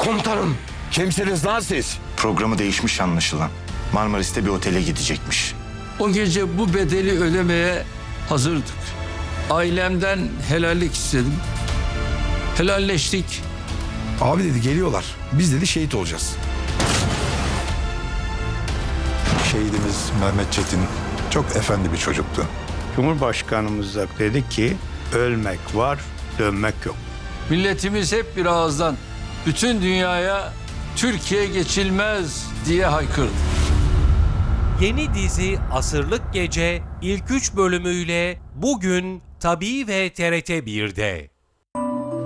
Komutanım, kimsiniz lan siz? Programı değişmiş anlaşılan. Marmaris'te bir otele gidecekmiş. O gece bu bedeli ödemeye hazırdık. Ailemden helallik istedim. Helalleştik. Abi dedi geliyorlar. Biz dedi şehit olacağız. Şehidimiz Mehmet Çetin çok efendi bir çocuktu. Cumhurbaşkanımız da dedi ki ölmek var, dönmek yok. Milletimiz hep bir ağızdan bütün dünyaya Türkiye geçilmez diye haykırdı. Yeni dizi Asırlık Gece ilk 3 bölümüyle bugün Tabii ve TRT 1'de.